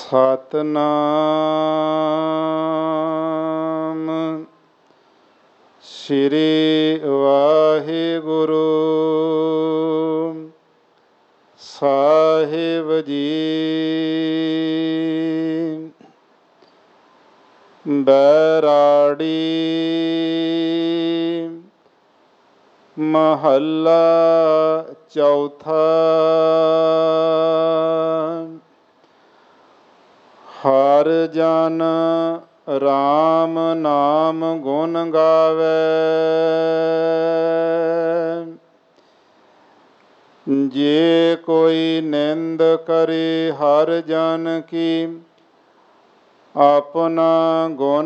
ਸਤਿਨਾਮ ਸ੍ਰੀ ਵਾਹਿਗੁਰੂ ਸਾਹਿਬ ਜੀ। ਬੈਰਾੜੀ ਮਹੱਲਾ ਚੌਥਾ। ਹਰਿ ਜਨ ਰਾਮ ਨਾਮ ਗੁਣ ਗਾਵੇ, ਜੇ ਕੋਈ ਨਿੰਦ ਕਰੇ ਹਰਿ ਜਨ ਕੀ ਆਪਣਾ ਗੁਣ